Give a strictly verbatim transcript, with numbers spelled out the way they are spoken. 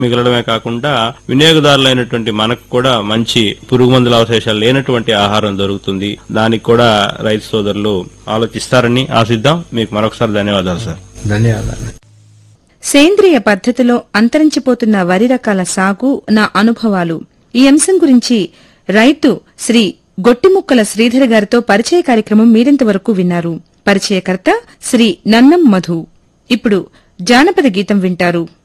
మిగలడమే కాకుండా వినియోగదారులైనటువంటి మనకు కూడా మంచి పురుగు మందుల అవశేషాలు లేనటువంటి ఆహారం దొరుకుతుంది. దానికి కూడా రైతు సోదరులు ఆలోచిస్తారని ఆశిద్దాం. మీకు మరొకసారి ధన్యవాదాలు సార్. ధన్యవాదాలు. సేంద్రియ పద్ధతిలో అంతరించిపోతున్న వరి రకాల సాగు నా అనుభవాలు ఈ అంశం గురించి రైతు శ్రీ గొట్టిముక్కల శ్రీధర్ గారితో పరిచయ కార్యక్రమం మీరింతవరకు విన్నారు. పరిచయకర్త శ్రీ నన్నం మధు. ఇప్పుడు జానపద గీతం వింటారు.